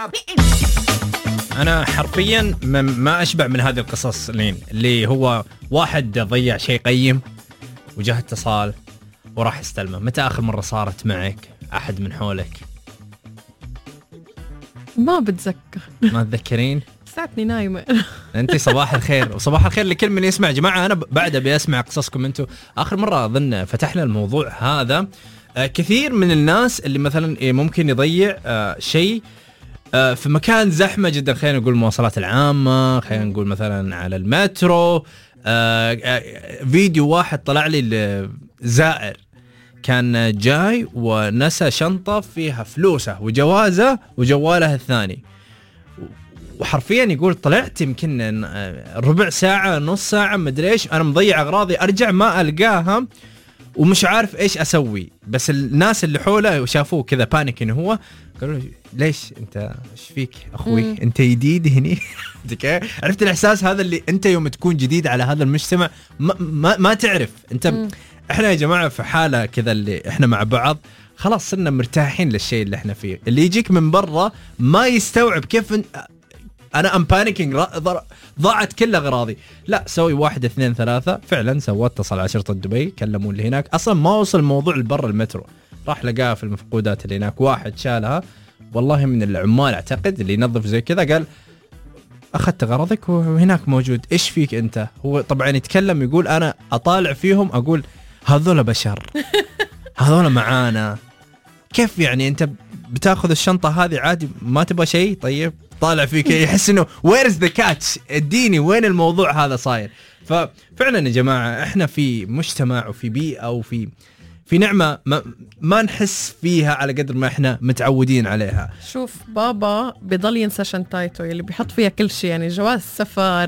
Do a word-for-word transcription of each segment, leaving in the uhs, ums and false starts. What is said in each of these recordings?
أنا حرفيا ما أشبع من هذه القصص لين اللي هو واحد ضيع شيء قيم وجاه اتصال وراح استلمه. متى آخر مرة صارت معك أحد من حولك؟ ما بتذكر. ما تذكرين؟ ساعتني نايمة. أنت صباح الخير وصباح الخير لكل من يسمع. جماعة أنا بعد أبي أسمع قصصكم أنتوا. آخر مرة أظن فتحنا الموضوع هذا. آه كثير من الناس اللي مثلا ممكن يضيع آه شيء آه في مكان زحمة جدا، خلينا نقول المواصلات العامة، خلينا نقول مثلا على المترو. آه آه فيديو واحد طلع لي زائر كان جاي ونسى شنطة فيها فلوسه وجوازه وجواله الثاني، وحرفيا يقول طلعت يمكن ربع ساعة نص ساعة مدري ايش انا مضيع اغراضي، ارجع ما القاها ومش عارف ايش اسوي. بس الناس اللي حوله وشافوه كذا بانيك انه هو، قالوا ليش انت ايش فيك اخوي؟ مم. انت جديد هني. عرفت الاحساس هذا اللي انت يوم تكون جديد على هذا المجتمع ما, ما, ما تعرف انت. مم. احنا يا جماعة في حالة كذا اللي احنا مع بعض خلاص صرنا مرتاحين للشيء اللي احنا فيه. اللي يجيك من برا ما يستوعب كيف انا ام بانيكينج ضاعت كل اغراضي. لا سوي واحد اثنين ثلاثة. فعلا سويت، اتصل على شرطة دبي كلموا اللي هناك، اصلا ما وصل الموضوع لبر المترو، راح لقاها في المفقودات اللي هناك. واحد شالها والله من العمال اعتقد اللي ينظف زي كذا، قال اخذت غرضك وهناك موجود، ايش فيك انت؟ هو طبعا يتكلم يقول انا اطالع فيهم اقول هذول بشر هذول معانا. كيف يعني انت بتاخذ الشنطة هذه عادي ما تبغى شيء؟ طيب طالع فيك يحس انه ويرز ذا كاتش، اديني وين الموضوع هذا صاير. ففعلا يا جماعة احنا في مجتمع وفي بيئة وفي في نعمة ما, ما نحس فيها على قدر ما احنا متعودين عليها. شوف بابا بيضل ينسى شنطايته اللي بيحط فيها كل شيء، يعني جواز سفر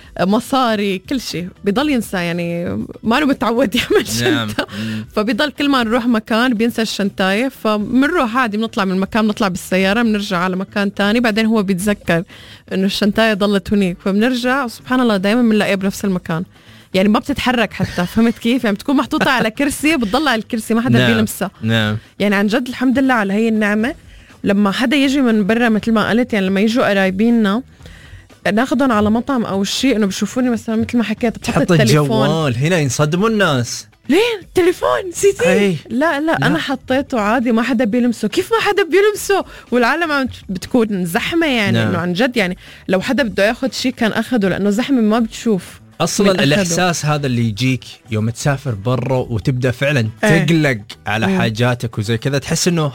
مصاري كل شيء بيضل ينسى، يعني ما له متعود يعمل شنطة. فبيضل كل ما نروح مكان بينسى الشنطاية، فمنروح عادي بنطلع من المكان بنطلع بالسيارة بنرجع على مكان تاني، بعدين هو بيتذكر انه الشنطاية ضلت هناك، فبنرجع سبحان الله دايما بنلاقيها بنفس المكان، يعني ما بتتحرك حتى. فهمت كيف؟ يعني بتكون محطوطة على كرسي بتضل على الكرسي ما حدا نعم. بيلمسها. نعم. يعني عن جد الحمد لله على هي النعمة. لما حدا يجي من برا مثل ما قلت، يعني لما يجوا قرايبيننا ناخدهم على مطعم او شيء انه بشوفوني مثلا مثل ما حكيت بحط التليفون الجوال هنا ينصدموا الناس. ليه التليفون سيتي؟ لا, لا لا انا حطيته عادي ما حدا بيلمسه. كيف ما حدا بيلمسه والعالم عم بتكون زحمه؟ يعني انه عن جد يعني لو حدا بده ياخد شيء كان اخده، لانه زحمه ما بتشوف اصلا الاحساس هذا اللي يجيك يوم تسافر برا وتبدا فعلا تقلق ايه. على م. حاجاتك وزي كذا، تحس انه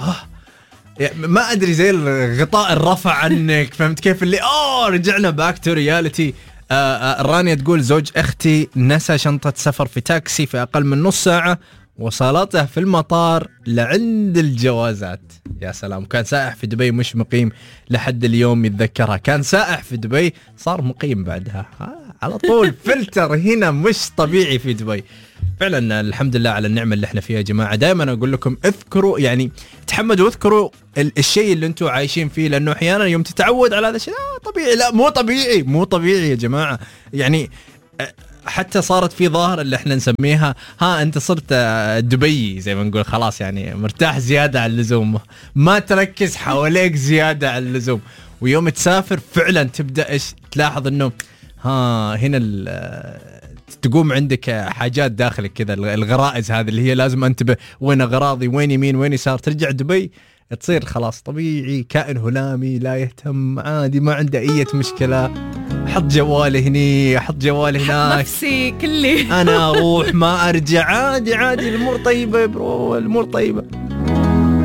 ما أدري زي الغطاء الرفع عنك. فهمت كيف اللي آه رجعنا باك تو رياليتي. رانيا تقول زوج أختي نسى شنطة سفر في تاكسي في أقل من نص ساعة، وصلته في المطار لعند الجوازات. يا سلام. كان سائح في دبي مش مقيم لحد اليوم يتذكرها. كان سائح في دبي صار مقيم بعدها على طول. فلتر هنا مش طبيعي في دبي. فعلا الحمد لله على النعمة اللي احنا فيها يا جماعة. دائما أقول لكم اذكروا، يعني تحمدوا واذكروا الشيء اللي انتم عايشين فيه، لأنه أحيانا يوم تتعود على هذا الشيء لا طبيعي، لا مو طبيعي مو طبيعي يا جماعة. يعني حتى صارت في ظاهرة اللي احنا نسميها ها انت صرت دبي زي ما نقول، خلاص يعني مرتاح زيادة على اللزوم، ما تركز حواليك زيادة على اللزوم. ويوم تسافر فعلا تبدأ ايش تلاحظ انه ها هنا تقوم عندك حاجات داخلك كذا، الغرائز هذه اللي هي لازم انتبه وين اغراضي وين يمين وين يسار. ترجع دبي تصير خلاص طبيعي، كائن هلامي لا يهتم عادي ما عنده اي مشكلة. حط جوالي هني احط جوالي هناك، نفسي كلي انا اروح ما ارجع عادي عادي. الامور طيبة يا برو، الامور طيبة.